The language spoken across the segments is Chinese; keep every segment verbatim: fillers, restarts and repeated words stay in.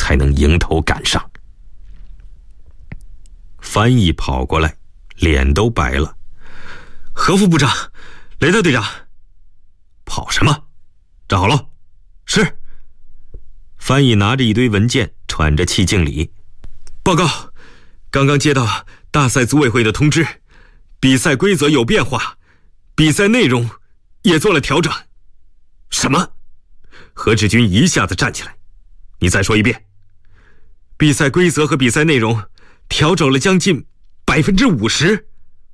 才能迎头赶上。翻译跑过来，脸都白了。 何副部长，雷德队长。 跑什么？站好了。 是。 翻译拿着一堆文件，喘着气敬礼。 报告，刚刚接到大赛组委会的通知，比赛规则有变化，比赛内容也做了调整。 什么？何志军一下子站起来。你再说一遍。 比赛规则和比赛内容调整了将近百分之五十。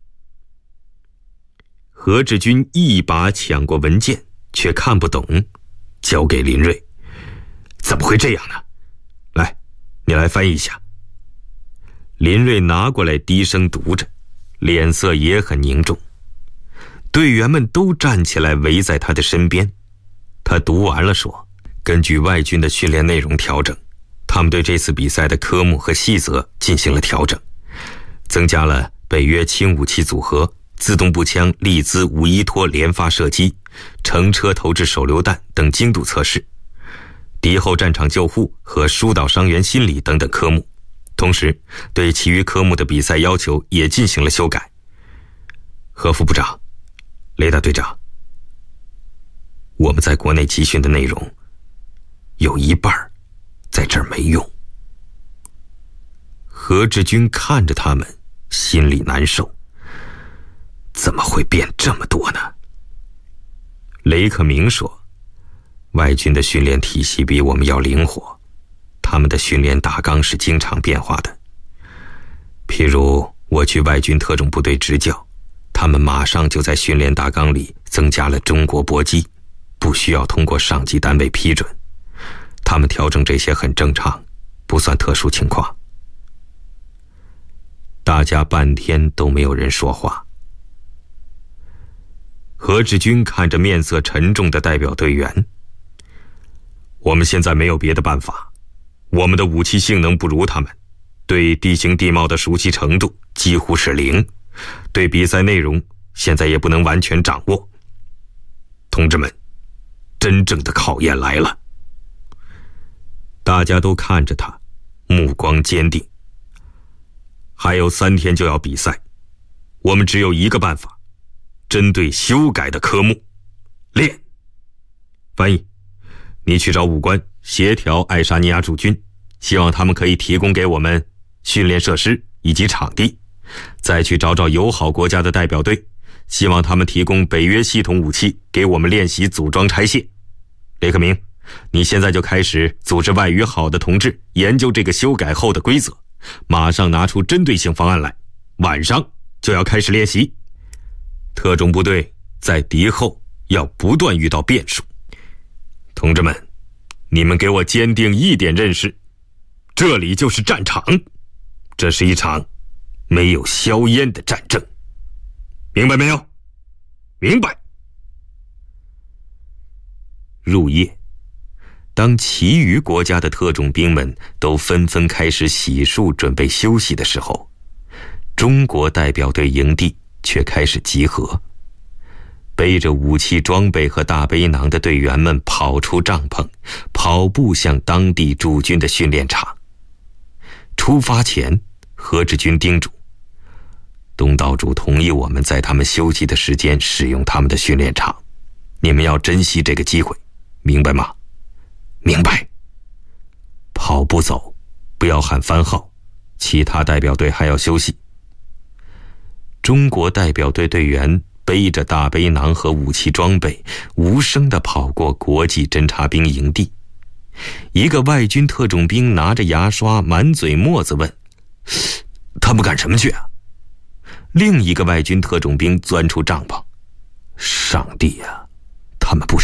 何志军一把抢过文件，却看不懂，交给林瑞。怎么会这样呢？来，你来翻译一下。林瑞拿过来低声读着，脸色也很凝重。队员们都站起来围在他的身边。他读完了说，根据外军的训练内容调整，他们对这次比赛的科目和细则进行了调整，增加了北约轻武器组合、自动步枪利兹五一托连发射击、乘车投掷手榴弹等精度测试，敌后战场救护和疏导伤员心理等等科目，同时对其余科目的比赛要求也进行了修改。何副部长，雷达队长，我们在国内集训的内容有一半在这儿没用。何志军看着他们，心里难受。怎么会变这么多呢？雷克明说，外军的训练体系比我们要灵活，他们的训练大纲是经常变化的。譬如我去外军特种部队执教，他们马上就在训练大纲里增加了中国搏击，不需要通过上级单位批准。他们调整这些很正常，不算特殊情况。大家半天都没有人说话。何志军看着面色沉重的代表队员，我们现在没有别的办法，我们的武器性能不如他们，对地形地貌的熟悉程度几乎是零，对比赛内容现在也不能完全掌握。同志们，真正的考验来了。大家都看着他，目光坚定。还有三天就要比赛，我们只有一个办法，针对修改的科目练。翻译，你去找武官协调爱沙尼亚驻军，希望他们可以提供给我们训练设施以及场地。再去找找友好国家的代表队，希望他们提供北约系统武器给我们练习组装拆卸。雷克明，你现在就开始组织外语好的同志研究这个修改后的规则，马上拿出针对性方案来，晚上就要开始练习。特种部队在敌后要不断遇到变数。同志们，你们给我坚定一点认识，这里就是战场，这是一场没有硝烟的战争，明白没有？明白。入夜，当其余国家的特种兵们都纷纷开始洗漱准备休息的时候，中国代表队营地却开始集合。背着武器装备和大背囊的队员们跑出帐篷，跑步向当地驻军的训练场。出发前，何志军叮嘱，东道主同意我们在他们休息的时间使用他们的训练场，你们要珍惜这个机会，明白吗？明白。跑步走，不要喊番号，其他代表队还要休息。中国代表队队员背着大背囊和武器装备，无声地跑过国际侦察兵营地。一个外军特种兵拿着牙刷，满嘴沫子问：“他们干什么去啊？”另一个外军特种兵钻出帐篷：“上帝呀，他们不是